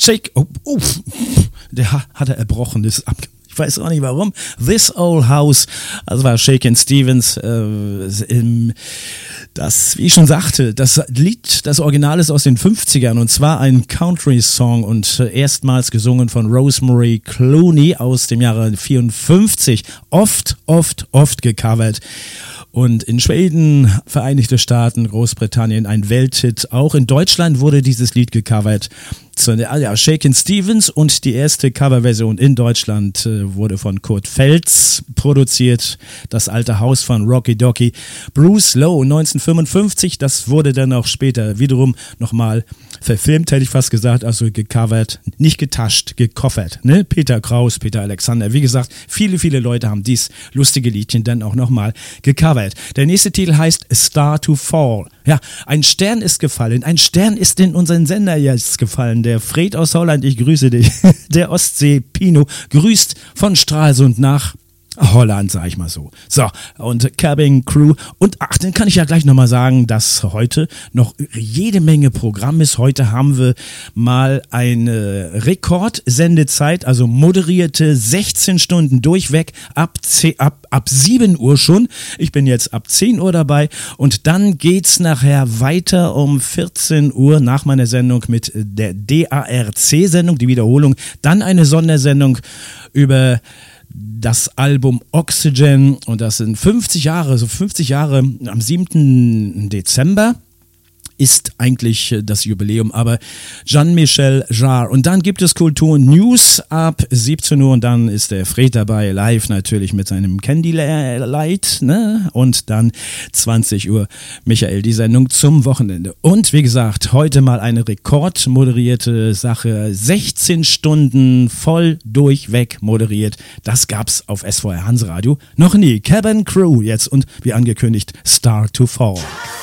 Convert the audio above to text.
Shake, der hat er erbrochen, das ist abgemacht. Ich weiß auch nicht warum. This Old House, also war Shakin' Stevens, das, wie ich schon sagte, das Lied, das Original ist aus den 50ern und zwar ein Country-Song und erstmals gesungen von Rosemary Clooney aus dem Jahre 54. Oft gecovert. Und in Schweden, Vereinigte Staaten, Großbritannien ein Welthit. Auch in Deutschland wurde dieses Lied gecovert. Shakin' Stevens und die erste Coverversion in Deutschland wurde von Kurt Feltz produziert. Das alte Haus von Rocky Docky. Bruce Lowe 1955, das wurde dann auch später wiederum nochmal verfilmt, hätte ich fast gesagt, also gecovert, nicht getascht, gekoffert. Ne? Peter Kraus, Peter Alexander, wie gesagt, viele Leute haben dies lustige Liedchen dann auch nochmal gecovert. Der nächste Titel heißt A Star to Fall. Ja, ein Stern ist gefallen, ein Stern ist in unseren Sender jetzt gefallen. Der Fred aus Holland, ich grüße dich. Der Ostsee Pino grüßt von Stralsund nach Holland, sag ich mal so. So, und Cabin Crew. Und dann kann ich ja gleich nochmal sagen, dass heute noch jede Menge Programm ist. Heute haben wir mal eine Rekordsendezeit, also moderierte 16 Stunden durchweg ab 7 Uhr schon. Ich bin jetzt ab 10 Uhr dabei und dann geht's nachher weiter um 14 Uhr nach meiner Sendung mit der DARC-Sendung, die Wiederholung. Dann eine Sondersendung über das Album Oxygen und das sind 50 Jahre am 7. Dezember ist eigentlich das Jubiläum, aber Jean-Michel Jarre. Und dann gibt es Kultur News ab 17 Uhr und dann ist der Fred dabei, live natürlich mit seinem Candylight, ne? Und dann 20 Uhr Michael, die Sendung zum Wochenende. Und wie gesagt, heute mal eine rekordmoderierte Sache, 16 Stunden voll durchweg moderiert. Das gab's auf SVR Hansradio noch nie. Cabin Crew jetzt und wie angekündigt, Star to Fall.